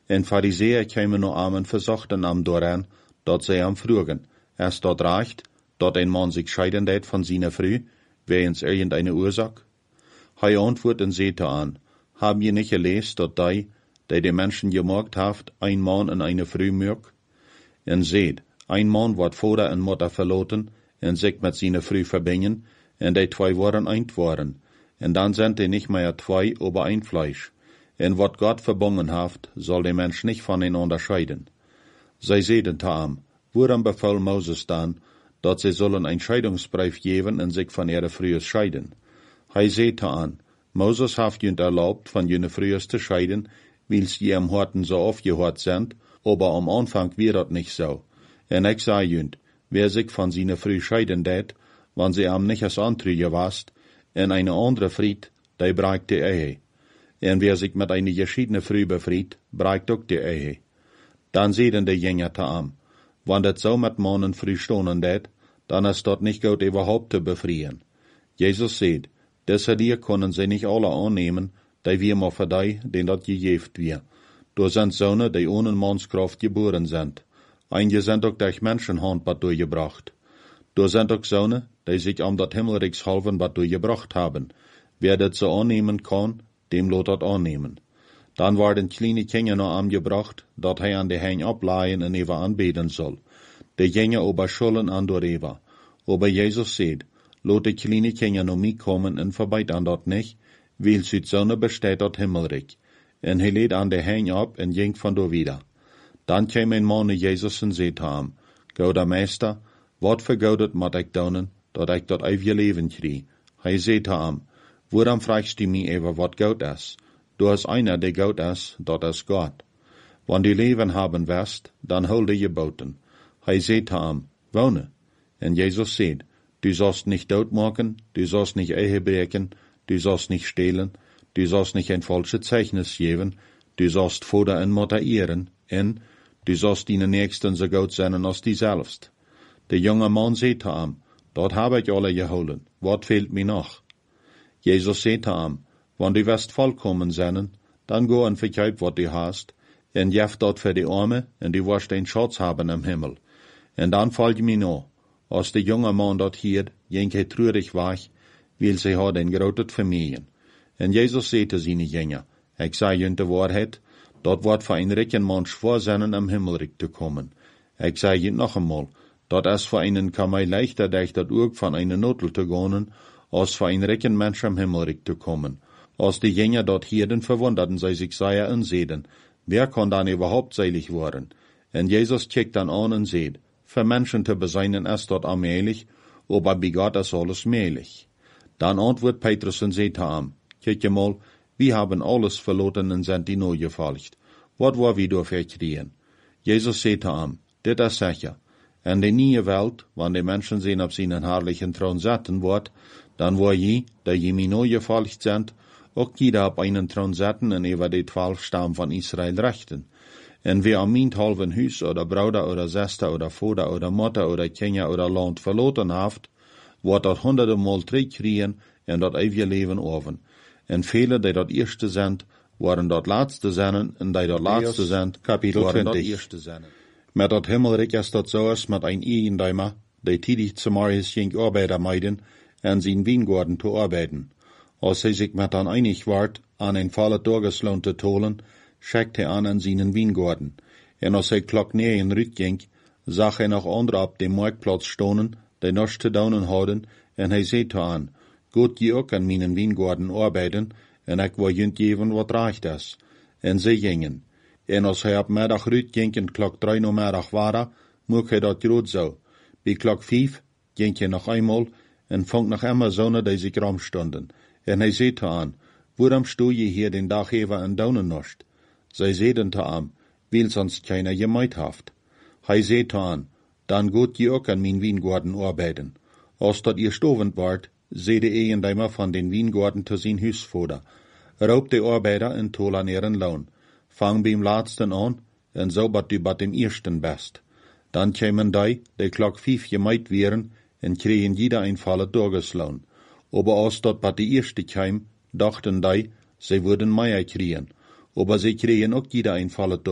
En Pharisäer kämen noch am en verzochten am dooraan, dat zij am frugen, es dat reicht, dat ein Mann sich scheiden deed von seiner Frau, wegens irgendeine Ursache? Hij antwoordt en zegt an, haben je nicht gelesen, dat die Menschen gemacht haft, ein Mann en eine Frau mög? En seht, ein Mann wordt Vater en Mutter verlaten, en sich mit seiner Frau verbinden, en die zwei worden eint worden, en dan sind die nicht mehr zwei, aber ein Fleisch. En wat Gott verbunden haft, soll der Mensch nicht voneinander scheiden. Zij zeiden taam, woran befahl Moses dan, dat sie sollen ein Scheidungsbrief geben en sich von ihrer Frau scheiden? Hij zei an, Moses haft junt erlaubt, von jene Frau zu scheiden, weil sie am Horten so aufgehört sind, aber am Anfang wir dat nicht so. En ich sei junt, wer sich von seiner Frau scheiden deed, wann sie am nicht als Antrüge wast, en eine andere Fried, die breigt die Ehe. En wer sich mit einer geschiedene Frau befried, breigt auch die Ehe. Dan zeiden de Jünger taam, wann dat so mit Mann und Frau stonen deed, dann ist dort nicht gut überhaupt zu befrieren. Jesus sagt, deshalb können sie nicht alle annehmen, die wir mal für den dat gejeft wir. Da sind Söhne, die ohne Mannskraft geboren sind. Einige sind auch durch Menschenhand bad durchgebracht. Da sind auch Söhne, die sich am dat Himmelreichs halben bad durchgebracht haben. Wer das so annehmen kann, dem lot dat annehmen. Dann werden kleine Kinder noch angebracht, dat hij an de Hein ableihen en Eva anbeten soll. De Kinder aber schulden an door Eva. Aber Jesus sagt, lot de kleine Kinder noch mitkommen en verbeit an dat nicht, weil süd Sonne besteht dat Himmelreich. En hij lädt an de Hein ab en ging von do wieder. Dan kwam een man naar Jesus en zei hem, Gouda Meester, wat vergoudet moet ik doen, dat ik dat eeuwige leven krijg? Hij zei hem, waarom fragst du mich even wat goud is? Du hast einer, der goud is, dat is Gott. Wann du Leben haben wirst, dann hol die Geboten. Hij zei hem, wohne. En Jesus sagt, du sollst nicht doodmaken, du sollst nicht Ehe breken, du sollst nicht stehlen, du sollst nicht ein falsches Zeichnis geben, du sollst Vater en Mutter ehren, en du sollst deine Nächsten so gut sein als die selbst. Der junge Mann sagt ihm, dort habe ich alle geholen, wat fehlt mir noch? Jesus sagt ihm, wenn du wirst vollkommen sein, dann go und verkauf, wat du hast, en jef dort für die Arme, en du wirst einen Schatz haben im Himmel. En dann folg mir noch. Als der junge Mann dort hier, ging hij treurig weg, weil sie had ein groot Familien. En Jesus sagte seine Jünger, ich sage ihnen die Wahrheit, dort wird für einen reichen Mann schwer sein, am Himmelreich zu kommen. Ich sage ihnen noch einmal, dort ist für einen Kamei leichter, durch das Urg von einer Notel zu gehen, als für einen reichen Mensch am Himmelreich zu kommen. Als die Jünger dort hierden, verwunderten sie sich sehr und sehen, wer kann dann überhaupt selig werden? Und Jesus kickt dann an und sagt, für Menschen zu beseinen ist dort allmählich, aber bei Gott ist alles möglich. Dann antwortet Petrus und sagt ihm, kijk mal, wir haben alles verloren und sind die neu gefolgt. Wat war wir dafür kriegen? Jesus sagt ihm, dit ist sicher. In der neue Welt, wenn die Menschen sehen auf seinen herrlichen Thron sitzen wird, dann war je, da je mir neu gefolgt sind, auch jeder auf einen Thron sitzen und über die 12 Stamm von Israel rechten. En wer am halben Hus oder Bruder oder Schwester oder Vater oder Mutter oder Kinder oder Land verloren haft, wird dat 100-mal terugkriegen en dat ewige Leben oven. En viele, die dat Erste sind, waren dat Laatste zijn, en die dat Laatste zijn, Kapitel 20. Met dat Himmelreich ist dat so als met een Eigentümer, die tidig zum Morgens ging Arbeiter meiden, en zijn Weingarten zu arbeiten. Als hij sich met dan einig ward, an een volle Tageslohn zu holen, schickt hij an seinen Weingarten. En als hij klok 9 rütging, zag hij nog andere op dem Marktplatz stonen, die nichts zu tun hadden, en hij zei aan, Gut je ook an meinen Weingarten arbeiten, en ik wil junt geven wat recht is. En ze gingen. En als hij op middag rütging en klok 3 uur middag waren, mocht hij dat groot zo. Bij klok 5 ging hij nog eenmaal en vond nog immer zonen die zich rumstonden. En hij zei aan, waarom stoe je hier den dag even en daunen nicht? Zij zeiden te hem, weil sonst keiner gemeid haft. Hij zei aan, dan gut je ook an mijn Weingarten arbeiten. Als dat ihr stovend wart, zei de Eigentümer van den Weingarten te zijn huisvader. Raubt de Arbeiter en tol an ihren Lohn. Fang beim Laatsten an, en so bat du bat dem Ersten best. Dan kämen die klok 5 gemeid wären, en kregen jeder ein volle Tageslohn. Aber als dat bat die Erste käm, dachten sie würden mehr kriegen. Aber sie kriegen auch jeder ein volle